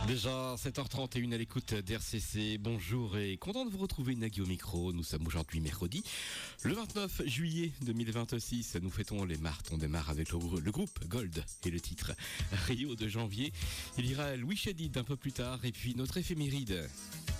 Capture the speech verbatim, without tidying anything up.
Déjà sept heures trente et une à l'écoute d'R C C. Bonjour et content de vous retrouver Nagui au micro. Nous sommes aujourd'hui mercredi, le vingt-neuf juillet deux mille vingt-six. Nous fêtons les Martes. On démarre avec le, le groupe Gold et le titre Rio de janvier. Il y aura Louis Chédid un peu plus tard et puis notre éphéméride.